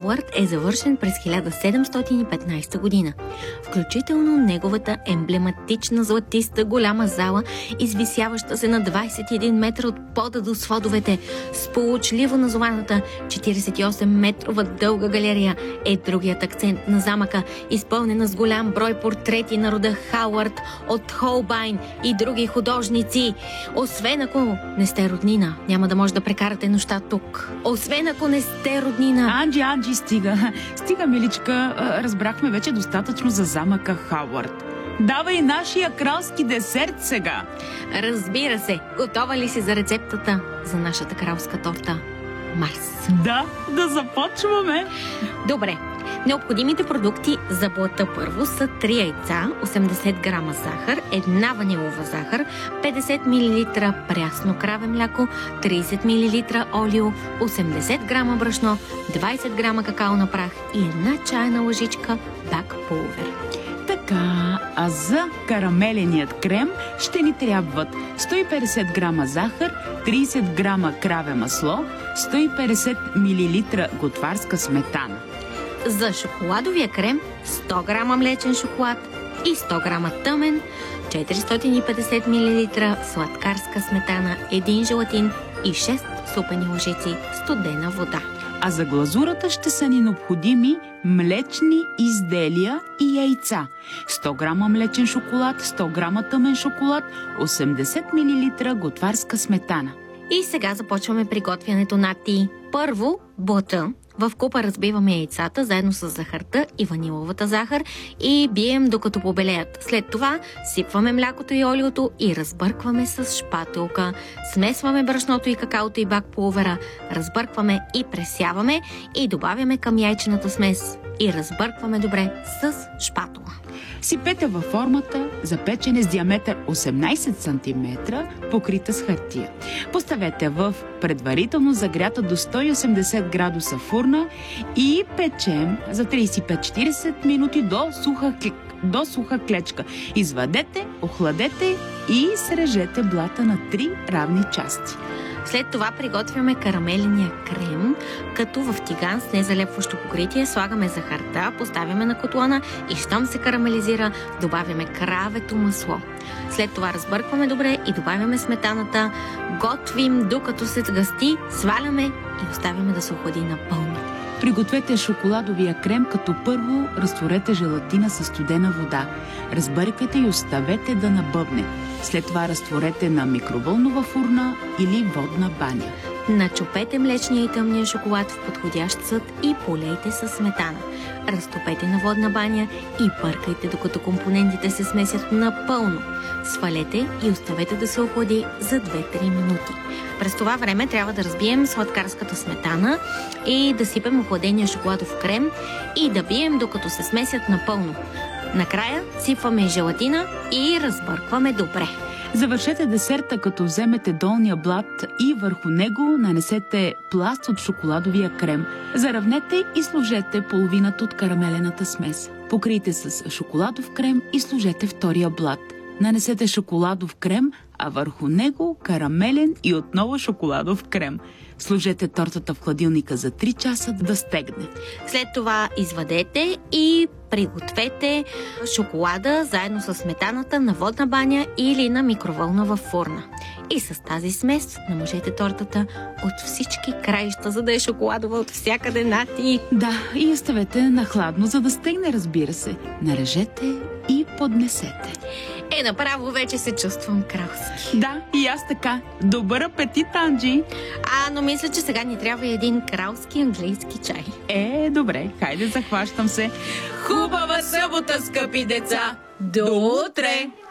Хауърд е завършен през 1715 година. Включително неговата емблематична златиста голяма зала, извисяваща се на 21 метра от пода до сводовете, сполучливо назованата 48-метрова дълга галерия, е другият акцент на замъка, изпълнена с голям брой портрети на рода Хауърд от Холбайн и други художници. Освен ако не сте роднина, няма да може да прекарате нощта тук. Освен ако не сте роднина. Анджи, стига. Стига, миличка. Разбрахме вече достатъчно за замъка Хауърд. Давай нашия кралски десерт сега. Разбира се. Готова ли си за рецептата за нашата кралска торта Марс? Да започваме. Добре. Необходимите продукти за блата първо са 3 яйца, 80 грама захар, 1 ванилова захар, 50 мл прясно краве мляко, 30 мл олио, 80 грама брашно, 20 грама какао на прах и 1 чайна лъжичка бак пулвер. Така, а за карамеленият крем ще ни трябват 150 грама захар, 30 грама краве масло, 150 мл готварска сметана. За шоколадовия крем 100 грама млечен шоколад и 100 грама тъмен, 450 мл сладкарска сметана, 1 желатин и 6 супени лъжици студена вода. А за глазурата ще са ни необходими млечни изделия и яйца. 100 грама млечен шоколад, 100 грама тъмен шоколад, 80 мл готварска сметана. И сега започваме приготвянето на Първо, блата. В купа разбиваме яйцата заедно с захарта и ваниловата захар и бием докато побелеят. След това сипваме млякото и олиото и разбъркваме с шпателка. Смесваме брашното и какаото и бак пулвера, разбъркваме и пресяваме и добавяме към яйчената смес и разбъркваме добре с шпатула. Сипете във формата за печене с диаметър 18 см, покрита с хартия. Поставете в предварително загрята до 180 градуса фурна и печем за 35-40 минути до суха клечка. Извадете, охладете и срежете блата на 3 равни части. След това приготвяме карамеления крем, като в тиган с незалепващо покритие слагаме захарта, поставяме на котлона и щом се карамелизира, добавяме кравето масло. След това разбъркваме добре и добавяме сметаната, готвим докато се сгъсти, сваляме и оставяме да се охлади напълно. Пригответе шоколадовия крем, като първо разтворете желатина със студена вода. Разбъркайте и оставете да набъбне. След това разтворете на микровълнова фурна или водна баня. Начупете млечния и тъмния шоколад в подходящ съд и полейте със сметана. Разтопете на водна баня и бъркайте, докато компонентите се смесят напълно. Свалете и оставете да се охлади за 2-3 минути. През това време трябва да разбием сладкарската сметана и да сипем охладения шоколадов крем и да бием, докато се смесят напълно. Накрая сипваме желатина и разбъркваме добре. Завършете десерта, като вземете долния блат и върху него нанесете пласт от шоколадовия крем. Заравнете и сложете половината от карамелената смес. Покрийте с шоколадов крем и сложете втория блат. Нанесете шоколадов крем, а върху него карамелен и отново шоколадов крем. Сложете тортата в хладилника за 3 часа да стегне. След това извадете и пригответе шоколада заедно с сметаната на водна баня или на микровълнова фурна. И с тази смес намажете тортата от всички краища, за да е шоколадова от всякъде нати. Да, и оставете на хладно, за да стегне, разбира се. Нарежете и поднесете. Направо вече се чувствам кралски. Да, и аз така. Добър апетит, Анджи! Но мисля, че сега ни трябва един кралски английски чай. Добре, хайде, захващам се. Хубава събота, скъпи деца! До утре!